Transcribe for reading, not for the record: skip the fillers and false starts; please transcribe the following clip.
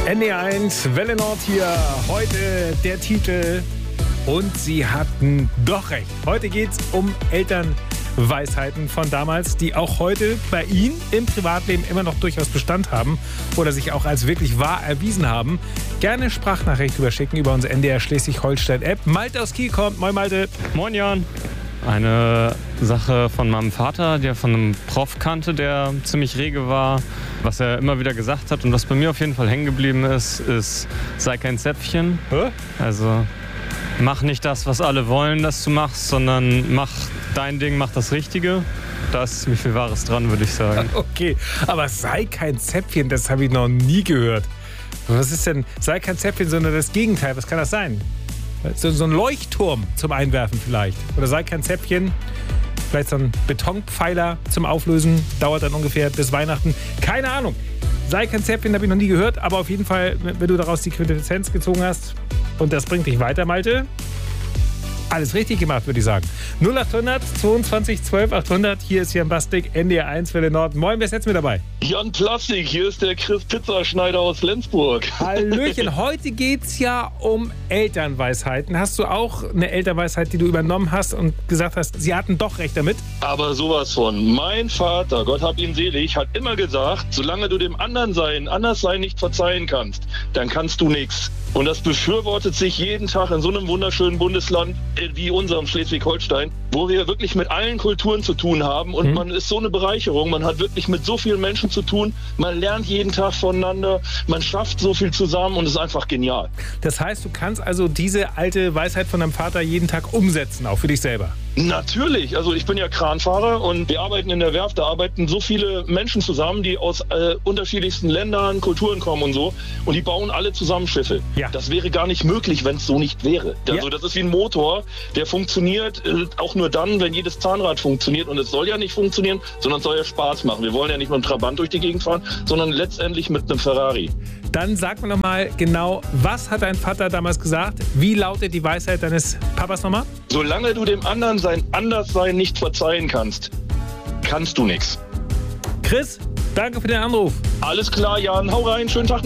NDR1, Welle Nord hier. Heute der Titel und sie hatten doch recht. Heute geht es um Elternweisheiten von damals, die auch heute bei Ihnen im Privatleben immer noch durchaus Bestand haben oder sich auch als wirklich wahr erwiesen haben. Gerne Sprachnachricht überschicken über unsere NDR Schleswig-Holstein-App. Malte aus Kiel kommt. Moin Malte. Moin Jan. Eine Sache von meinem Vater, der von einem Prof kannte, der ziemlich rege war. Was er immer wieder gesagt hat und was bei mir auf jeden Fall hängen geblieben ist, sei kein Zäpfchen. Hä? Also mach nicht das, was alle wollen, dass du machst, sondern mach dein Ding, mach das Richtige. Da ist ziemlich viel Wahres dran, würde ich sagen. Okay, aber sei kein Zäpfchen, das habe ich noch nie gehört. Was ist denn, sei kein Zäpfchen, sondern das Gegenteil, was kann das sein? So ein Leuchtturm zum Einwerfen vielleicht. Oder sei kein Zäpfchen. Vielleicht so ein Betonpfeiler zum Auflösen. Dauert dann ungefähr bis Weihnachten. Keine Ahnung. Sei kein Zäpfchen, habe ich noch nie gehört. Aber auf jeden Fall, wenn du daraus die Quintessenz gezogen hast und das bringt dich weiter, Malte, alles richtig gemacht, würde ich sagen. 0800 22 12 800. Hier ist Jan Bastik, NDR1 Welle Nord. Moin, wer ist jetzt mit dabei? Jan Plastik, hier ist der Chris Pizzaschneider aus Flensburg. Hallöchen, heute geht's ja um Elternweisheiten. Hast du auch eine Elternweisheit, die du übernommen hast und gesagt hast, sie hatten doch recht damit? Aber sowas von. Mein Vater, Gott hab ihn selig, hat immer gesagt, solange du dem Anderssein nicht verzeihen kannst, dann kannst du nichts. Und das befürwortet sich jeden Tag in so einem wunderschönen Bundesland wie unserem Schleswig-Holstein, wo wir wirklich mit allen Kulturen zu tun haben. Und man ist so eine Bereicherung. Man hat wirklich mit so vielen Menschen zu tun. Man lernt jeden Tag voneinander. Man schafft so viel zusammen und ist einfach genial. Das heißt, du kannst also diese alte Weisheit von deinem Vater jeden Tag umsetzen, auch für dich selber? Natürlich. Also ich bin ja Kranfahrer und wir arbeiten in der Werft. Da arbeiten so viele Menschen zusammen, die aus unterschiedlichsten Ländern, Kulturen kommen und so. Und die bauen alle zusammen Schiffe. Ja. Das wäre gar nicht möglich, wenn es so nicht wäre. Also Ja. das ist wie ein Motor, der funktioniert auch nur dann, wenn jedes Zahnrad funktioniert. Und es soll ja nicht funktionieren, sondern es soll ja Spaß machen. Wir wollen ja nicht mit einem Trabant durch die Gegend fahren, sondern letztendlich mit einem Ferrari. Dann sag mir noch mal genau, was hat dein Vater damals gesagt? Wie lautet die Weisheit deines Papas nochmal? Solange du dem anderen sein Anderssein nicht verzeihen kannst, kannst du nichts. Chris, danke für den Anruf. Alles klar, Jan. Hau rein. Schönen Tag noch.